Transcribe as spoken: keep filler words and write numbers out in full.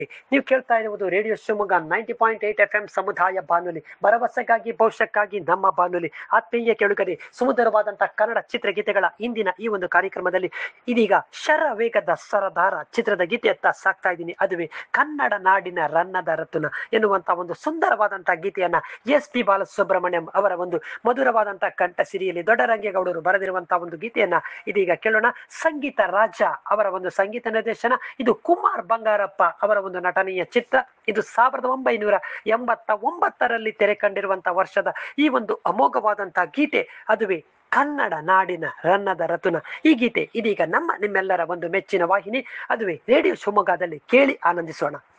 ನೀವು ಕೇಳ್ತಾ ಇರುವುದು radio Shivamogga ninety point eight F M ಸಮುದಾಯ ಬಾನುಲಿ, ಭರವಸೆಗಾಗಿ ಭವಿಷ್ಯಕ್ಕಾಗಿ ನಮ್ಮ ಬಾನುಲಿ. ಆತ್ಮೀಯ ಕೇಳುಗರೆ, ಸುಮಧುರವಾದಂತಹ ಕನ್ನಡ ಚಿತ್ರಗೀತೆಗಳ ಇಂದಿನ ಈ ಒಂದು ಕಾರ್ಯಕ್ರಮದಲ್ಲಿ ಇದೀಗ ಶರ ವೇಗದ ಸರದಾರ ಚಿತ್ರದ ಗೀತೆಯತ್ತ ಸಾಕ್ತಾ ಇದ್ದೀನಿ. ಅದುವೇ ಕನ್ನಡ ನಾಡಿನ ರನ್ನದ ರತುನ ಎನ್ನುವಂತಹ ಒಂದು ಸುಂದರವಾದಂತಹ ಗೀತೆಯನ್ನ ಎಸ್ ಪಿ ಬಾಲಸುಬ್ರಹ್ಮಣ್ಯಂ ಅವರ ಒಂದು ಮಧುರವಾದಂತಹ ಕಂಠ ಸಿರಿಯಲ್ಲಿ ದೊಡ್ಡರಂಗೇಗೌಡರು ಬರೆದಿರುವಂತಹ ಒಂದು ಗೀತೆಯನ್ನ ಇದೀಗ ಕೇಳೋಣ. ಸಂಗೀತ ರಾಜ ಅವರ ಒಂದು ಸಂಗೀತ ನಿರ್ದೇಶನ. ಇದು ಕುಮಾರ್ ಬಂಗಾರಪ್ಪ ಅವರ ಒಂದು ನಟನೆಯ ಚಿತ್ರ. ಇದು ಸಾವಿರದ ಒಂಬೈನೂರ ಎಂಬತ್ತ ಒಂಬತ್ತರಲ್ಲಿ ತೆರೆ ಕಂಡಿರುವಂತಹ ವರ್ಷದ ಈ ಒಂದು ಅಮೋಘವಾದಂತಹ ಗೀತೆ, ಅದುವೇ ಕನ್ನಡ ನಾಡಿನ ರನ್ನದ ರತುನ. ಈ ಗೀತೆ ಇದೀಗ ನಮ್ಮ ನಿಮ್ಮೆಲ್ಲರ ಒಂದು ಮೆಚ್ಚಿನ ವಾಹಿನಿ, ಅದುವೇ ರೇಡಿಯೋ ಶಿವಮೊಗ್ಗದಲ್ಲಿ ಕೇಳಿ ಆನಂದಿಸೋಣ.